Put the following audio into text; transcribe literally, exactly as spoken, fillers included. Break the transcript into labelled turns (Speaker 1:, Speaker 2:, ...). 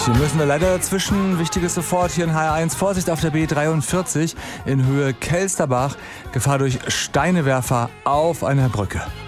Speaker 1: Hier müssen wir leider dazwischen. Wichtiges sofort hier in H R eins. Vorsicht auf der B dreiundvierzig in Höhe Kelsterbach. Gefahr durch Steinewerfer auf einer Brücke.